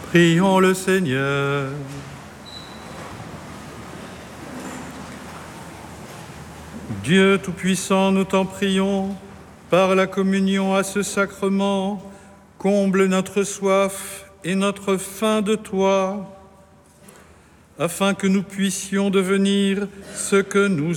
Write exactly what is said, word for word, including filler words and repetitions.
Prions le Seigneur. Dieu Tout-Puissant, nous t'en prions, par la communion à ce sacrement, comble notre soif et notre faim de toi, afin que nous puissions devenir ce que nous